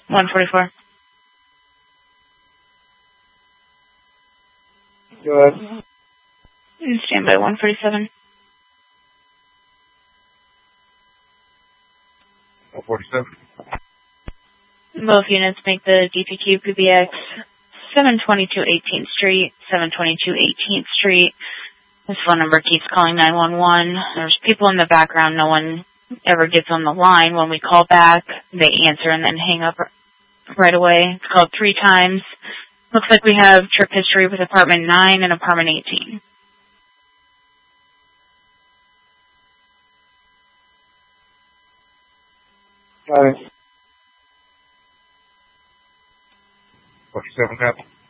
144. Go ahead. Stand by 147. 147. Both units make the DPQ PBX 722 18th Street, 722 18th Street. This phone number keeps calling 911. There's people in the background. No one ever gets on the line. When we call back, they answer and then hang up right away. It's called 3 times. Looks like we have trip history with apartment 9 and apartment 18. Got it. 47 now.